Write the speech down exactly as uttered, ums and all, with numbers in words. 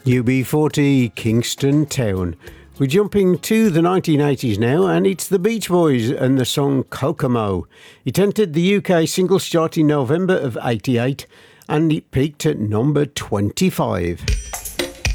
U B forty, Kingston Town. We're jumping to the nineteen eighties now, and it's the Beach Boys and the song Kokomo. It entered the U K singles chart in November of eighty-eight, and it peaked at number twenty-five.